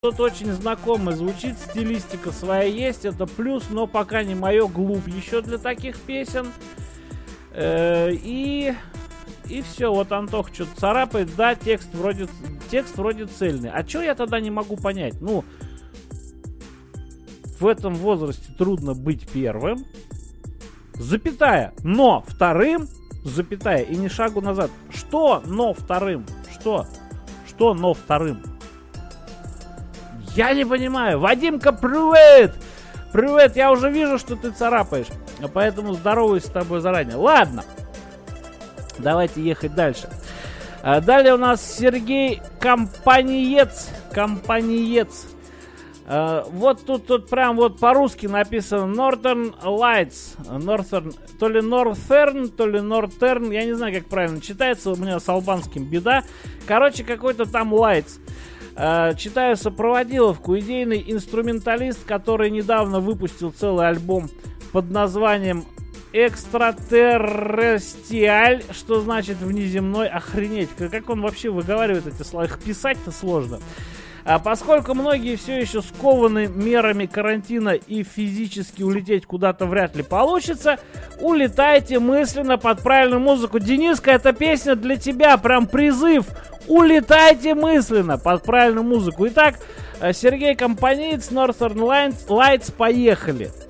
Что-то очень знакомое звучит, стилистика своя есть, это плюс, но пока не мое, глуп еще для таких песен. И все, вот Антох что-то царапает, да, текст вроде цельный. А что я тогда не могу понять? Ну, в этом возрасте трудно быть первым, запятая, но вторым, запятая, и ни шагу назад. Что но вторым? Что но вторым? Я не понимаю. Вадимка, привет! Привет, я уже вижу, что ты царапаешь. Поэтому здороваюсь с тобой заранее. Ладно. Давайте ехать дальше. Далее у нас Сергей Компаниец. Вот тут прям вот по-русски написано Northern Lights. Northern, то ли Northern, я не знаю, как правильно читается. У меня с албанским беда. Короче, какой-то там Lights. Читаю сопроводиловку. Идейный инструменталист, который недавно выпустил целый альбом под названием Экстратеррестиаль, что значит внеземной. Охренеть, как он вообще выговаривает эти слова, их писать-то сложно. Поскольку многие все еще скованы мерами карантина и физически улететь куда-то вряд ли получится, улетайте мысленно под правильную музыку. Дениска, эта песня для тебя, прям призыв. Улетайте мысленно под правильную музыку. Итак, Сергей Компаниец, Northern Lights, поехали.